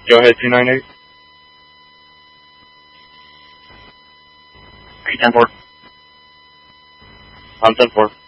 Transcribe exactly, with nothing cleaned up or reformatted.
Go ahead, two nine eight. three ten four. I'm ten four.